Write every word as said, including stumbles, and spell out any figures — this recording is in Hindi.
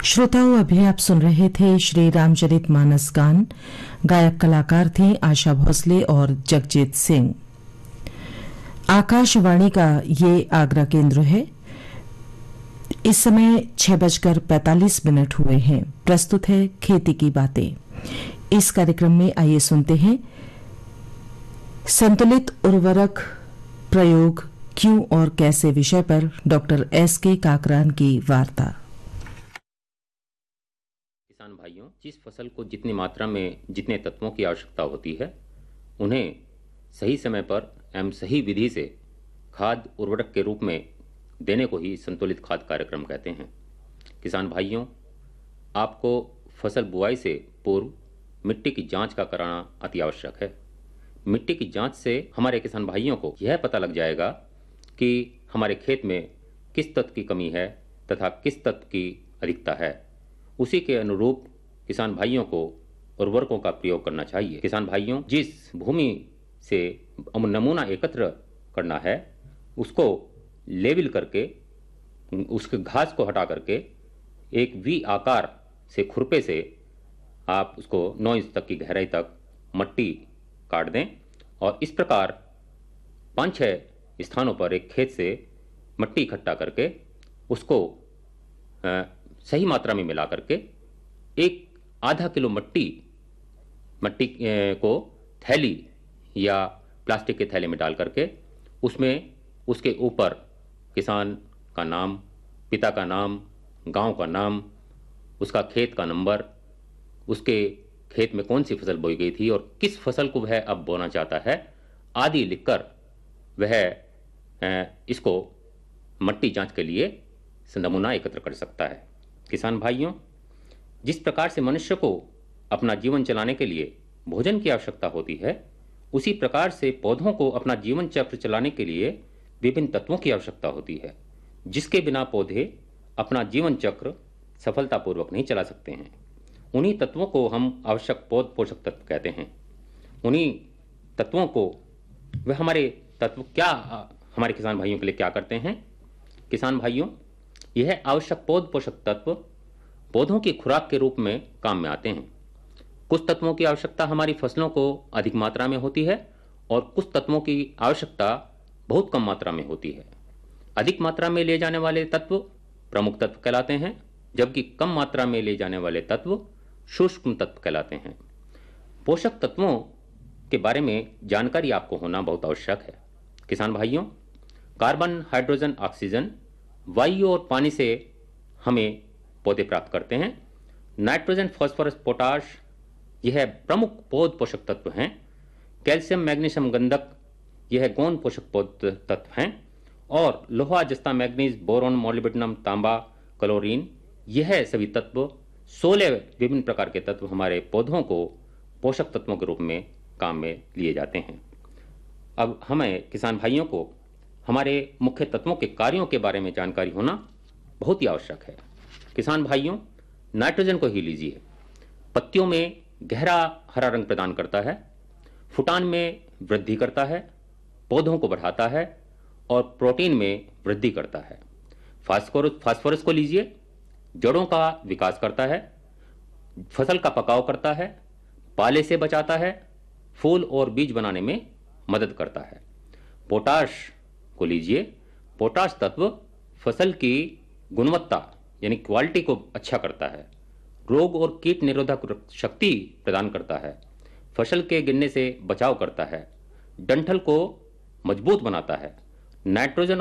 श्रोताओं, अभी आप सुन रहे थे श्री रामचरित मानस गान। गायक कलाकार थे आशा भोसले और जगजीत सिंह। आकाशवाणी का ये आगरा केंद्र है। इस समय छह बजकर पैंतालीस मिनट हुए हैं। प्रस्तुत है खेती की बातें। इस कार्यक्रम में आइए सुनते हैं संतुलित उर्वरक प्रयोग क्यों और कैसे विषय पर डॉक्टर एस के काकरान की वार्ता। किसान भाइयों, जिस फसल को जितनी मात्रा में जितने तत्वों की आवश्यकता होती है, उन्हें सही समय पर एवं सही विधि से खाद उर्वरक के रूप में देने को ही संतुलित खाद कार्यक्रम कहते हैं। किसान भाइयों, आपको फसल बुआई से पूर्व मिट्टी की जांच का कराना अति आवश्यक है। मिट्टी की जांच से हमारे किसान भाइयों को यह पता लग जाएगा कि हमारे खेत में किस तत्व की कमी है तथा किस तत्व की अधिकता है। उसी के अनुरूप किसान भाइयों को उर्वरकों का प्रयोग करना चाहिए। किसान भाइयों, जिस भूमि से नमूना एकत्र करना है उसको लेवल करके, उसके घास को हटा करके एक वी आकार से खुरपे से आप उसको नौ इंच तक की गहराई तक मट्टी काट दें और इस प्रकार पाँच छः स्थानों पर एक खेत से मट्टी इकट्ठा करके उसको आ, सही मात्रा में मिला करके एक आधा किलो मट्टी मट्टी को थैली या प्लास्टिक के थैले में डाल करके उसमें उसके ऊपर किसान का नाम, पिता का नाम, गांव का नाम, उसका खेत का नंबर, उसके खेत में कौन सी फसल बोई गई थी और किस फसल को वह अब बोना चाहता है आदि लिखकर वह इसको मट्टी जांच के लिए नमूना एकत्र कर सकता है। किसान भाइयों, जिस प्रकार से मनुष्य को अपना जीवन चलाने के लिए भोजन की आवश्यकता होती है, उसी प्रकार से पौधों को अपना जीवन चक्र चलाने के लिए विभिन्न तत्वों की आवश्यकता होती है, जिसके बिना पौधे अपना जीवन चक्र सफलतापूर्वक नहीं चला सकते हैं। उन्हीं तत्वों को हम आवश्यक पौध पोषक तत्व कहते हैं। उन्हीं तत्वों को वह हमारे तत्व क्या हमारे किसान भाइयों के लिए क्या करते हैं। किसान भाइयों, यह आवश्यक पौध पोषक तत्व पौधों की खुराक के रूप में काम में आते हैं। कुछ तत्वों की आवश्यकता हमारी फसलों को अधिक मात्रा में होती है और कुछ तत्वों की आवश्यकता बहुत कम मात्रा में होती है। अधिक मात्रा में ले जाने वाले तत्व प्रमुख तत्व कहलाते हैं, जबकि कम मात्रा में ले जाने वाले तत्व सूक्ष्म तत्व कहलाते हैं। पोषक तत्वों के बारे में जानकारी आपको होना बहुत आवश्यक है। किसान भाइयों, कार्बन, हाइड्रोजन, ऑक्सीजन, वायु और पानी से हमें पौधे प्राप्त करते हैं। नाइट्रोजन, फास्फोरस, पोटाश यह प्रमुख पौध पोषक तत्व हैं। कैल्शियम, मैग्नीशियम, गंधक यह गौण पोषक पौध तत्व हैं। और लोहा, जस्ता, मैग्नीज, बोरोन, मोलिब्डेनम, तांबा, क्लोरीन यह सभी तत्व सोलह विभिन्न प्रकार के तत्व हमारे पौधों को पोषक तत्वों के रूप में काम में लिए जाते हैं। अब हमें किसान भाइयों को हमारे मुख्य तत्वों के कार्यों के बारे में जानकारी होना बहुत ही आवश्यक है। किसान भाइयों, नाइट्रोजन को ही लीजिए। पत्तियों में गहरा हरा रंग प्रदान करता है, फुटान में वृद्धि करता है, पौधों को बढ़ाता है और प्रोटीन में वृद्धि करता है। फास्फोरस फास्फोरस को लीजिए, जड़ों का विकास करता है, फसल का पकाव करता है, पाले से बचाता है, फूल और बीज बनाने में मदद करता है। पोटाश को लीजिए, पोटाश तत्व फसल की गुणवत्ता यानी क्वालिटी को अच्छा करता है, रोग और कीट निरोधक शक्ति प्रदान करता है, फसल के गिरने से बचाव करता है, डंठल को मजबूत बनाता है। नाइट्रोजन